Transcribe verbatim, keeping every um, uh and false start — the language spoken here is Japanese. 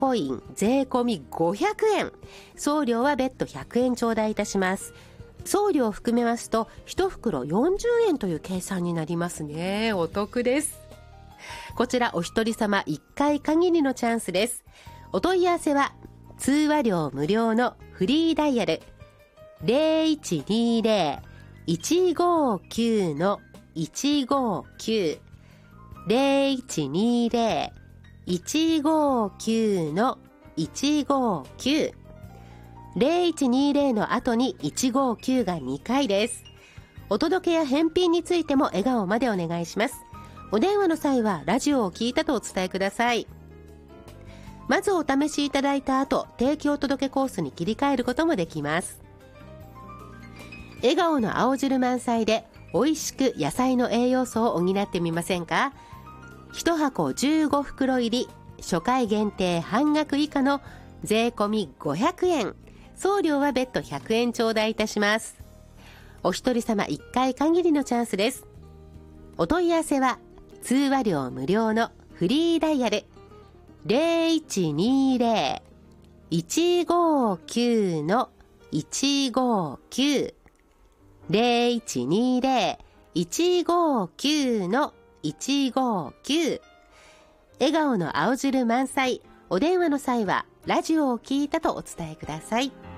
ポイン税込みごひゃくえん、送料は別途ひゃくえん頂戴いたします。送料を含めますといち袋よんじゅうえんという計算になりますね。お得です。こちらお一人様いっかい限りのチャンスです。お問い合わせは通話料無料のフリーダイヤル ゼロいちにゼロ いちごきゅう いちごきゅう ゼロいちにゼロ いちごきゅう いちごきゅう ゼロいちにゼロの後にいちごきゅうがにかいです。お届けや返品についても笑顔までお願いします。お電話の際はラジオを聞いたとお伝えください。まずお試しいただいた後、提供届コースに切り替えることもできます。笑顔の青汁満載で美味しく野菜の栄養素を補ってみませんか。いち箱じゅうご袋入り、初回限定半額以下の税込みごひゃくえん、送料は別途ひゃくえん頂戴いたします。お一人様いっかい限りのチャンスです。お問い合わせは通話料無料のフリーダイヤル ゼロいちにゼロ いちごきゅう いちごきゅう ゼロいちにゼロ いちごきゅう いちごきゅう。笑顔の青汁満載。お電話の際はラジオを聞いたとお伝えください。